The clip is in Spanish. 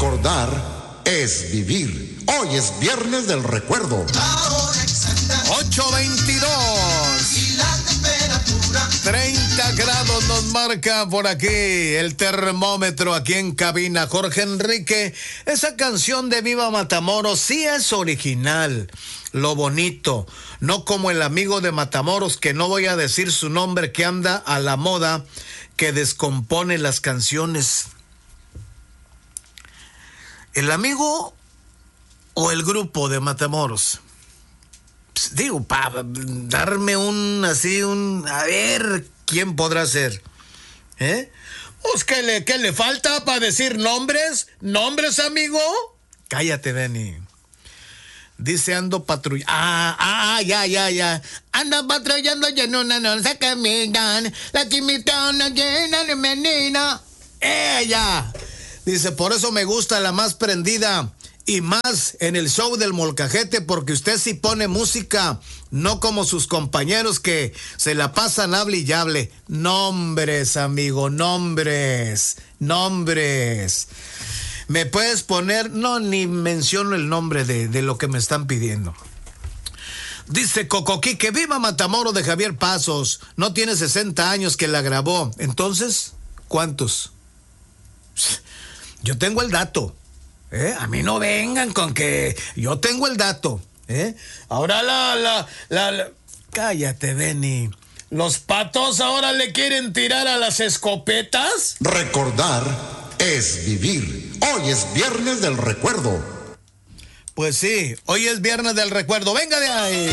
Recordar es vivir. Hoy es viernes del recuerdo. 8:22. Y la temperatura 30 grados nos marca por aquí el termómetro aquí en cabina. Jorge Enrique, esa canción de Viva Matamoros sí es original, lo bonito, no como el amigo de Matamoros, que no voy a decir su nombre, que anda a la moda, que descompone las canciones. ¿El amigo o el grupo de Matamoros? Digo, para darme a ver quién podrá ser. Pues, ¿qué le falta para decir nombres? ¿Nombres, amigo? Cállate, Benny. Dice, ando patrullando. Ya. Ando patrullando, lleno una no se caminan. La chimitona llena de menina. Ella. Dice, por eso me gusta la más prendida. Y más en el show del Molcajete, porque usted sí pone música, no como sus compañeros que se la pasan hable y hable. Nombres, amigo, nombres. ¿Me puedes poner? No, ni menciono el nombre de lo que me están pidiendo. Dice Cocoquí que viva Matamoros de Javier Pasos. No tiene 60 años que la grabó. Entonces, ¿cuántos? Yo tengo el dato. A mí no vengan con que yo tengo el dato. Ahora la... Cállate, Benny. ¿Los patos ahora le quieren tirar a las escopetas? Recordar es vivir. Hoy es viernes del recuerdo. Pues sí, hoy es viernes del recuerdo. Venga de ahí.